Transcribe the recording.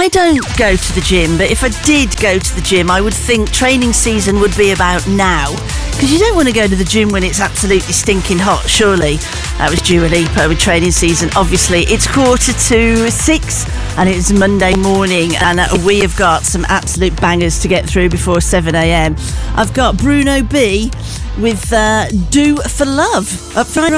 don't go to the gym, but if I did go to the gym, I would think training season would be about now. Because you don't want to go to the gym when it's absolutely stinking hot, surely. That was Dua Lipa with training season. Obviously, it's 5:45 and it's Monday morning, and we have got some absolute bangers to get through before 7 a.m. I've got Bruno B with Do For Love up front.